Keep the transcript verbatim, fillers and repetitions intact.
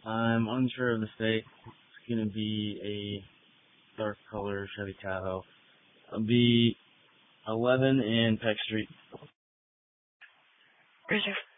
I'm unsure of the state. It's gonna be a dark color Chevy Tahoe. It'll be eleven in Peck Street. Where's your